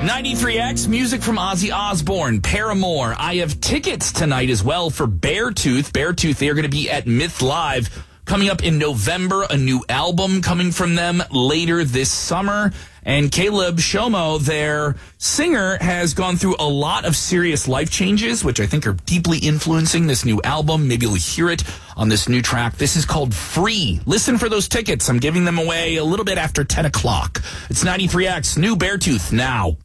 93X, music from Ozzy Osbourne, Paramore. I have tickets tonight as well for Beartooth. Beartooth, they are going to be at Myth Live coming up in November. A new album coming from them later this summer. And Caleb Shomo, their singer, has gone through a lot of serious life changes, which I think are deeply influencing this new album. Maybe you'll hear it on this new track. This is called Free. Listen for those tickets. I'm giving them away a little bit after 10 o'clock. It's 93X, new Beartooth now.